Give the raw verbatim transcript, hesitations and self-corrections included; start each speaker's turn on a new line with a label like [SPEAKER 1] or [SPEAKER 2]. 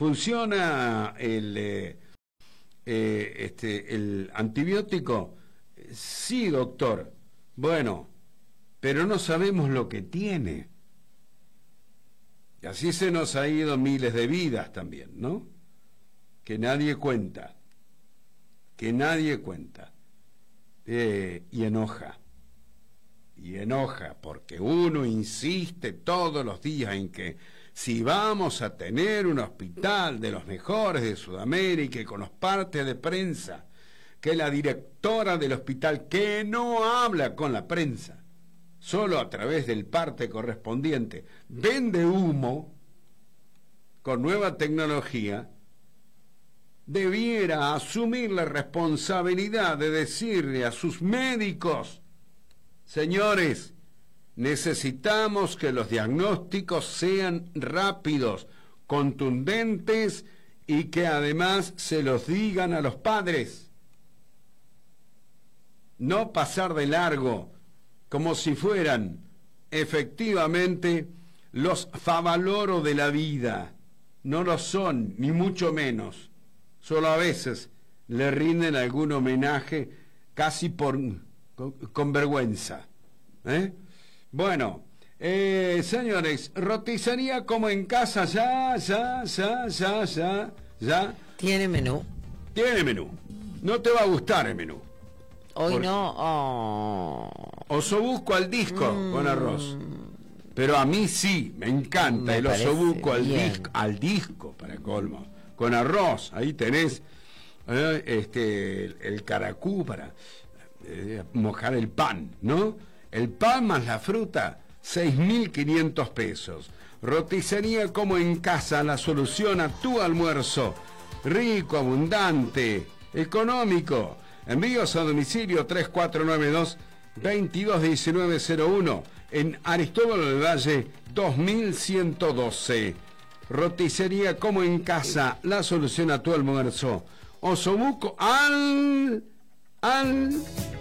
[SPEAKER 1] ¿Funciona el, eh, eh, este, el antibiótico? Sí, doctor. Bueno, pero no sabemos lo que tiene. Y así se nos ha ido miles de vidas también, ¿no? Que nadie cuenta. Que nadie cuenta. Eh, y enoja. Y enoja porque uno insiste todos los días en que si vamos a tener un hospital de los mejores de Sudamérica y con los partes de prensa, que la directora del hospital, que no habla con la prensa, solo a través del parte correspondiente, vende humo con nueva tecnología, debiera asumir la responsabilidad de decirle a sus médicos: señores, necesitamos que los diagnósticos sean rápidos, contundentes y que además se los digan a los padres. No pasar de largo como si fueran efectivamente los favaloro de la vida. No lo son, ni mucho menos. Solo a veces le rinden algún homenaje casi por con, con vergüenza. ¿Eh? Bueno, eh, señores, roticería como en casa, ya, ya, ya, ya, ya, ya.
[SPEAKER 2] ¿Tiene menú?
[SPEAKER 1] Tiene menú. No te va a gustar el menú.
[SPEAKER 2] Hoy
[SPEAKER 1] Porque
[SPEAKER 2] no. Oh.
[SPEAKER 1] Osobuco al disco mm. con arroz. Pero a mí sí, me encanta me el osobuco al, disco, al disco, para colmo. Con arroz, ahí tenés eh, este, el, el caracú para eh, mojar el pan, ¿no? El pan más la fruta, seis mil quinientos pesos. Roticería como en casa, la solución a tu almuerzo. Rico, abundante, económico. Envíos a domicilio tres cuatro nueve dos, veintidós diecinueve cero uno en Aristóbulo del Valle dos mil ciento doce. Roticería como en casa, la solución a tu almuerzo. Osobuco al... al...